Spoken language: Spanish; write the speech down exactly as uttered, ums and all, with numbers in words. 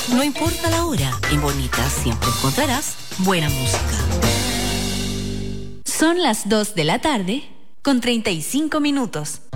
No importa la hora, en Bonita siempre encontrarás buena música. Son las dos de la tarde con treinta y cinco minutos.